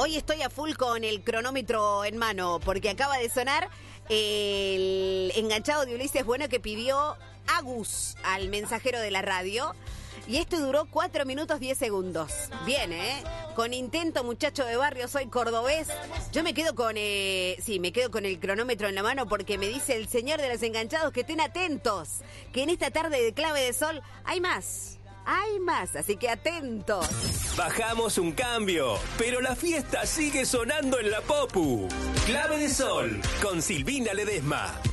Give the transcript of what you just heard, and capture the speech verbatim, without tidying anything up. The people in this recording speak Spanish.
Hoy estoy a full con el cronómetro en mano, porque acaba de sonar el enganchado de Ulises Bueno que pidió Agus al mensajero de la radio. Y esto duró cuatro minutos diez segundos. Bien, ¿eh? Con intento, muchacho de barrio, soy cordobés. Yo me quedo con, eh, sí, me quedo con el cronómetro en la mano porque me dice el señor de los enganchados que estén atentos, que en esta tarde de clave de sol hay más, hay más, así que atentos. Bajamos un cambio, pero la fiesta sigue sonando en la Popu. Clave de Sol, con Silvina Ledesma.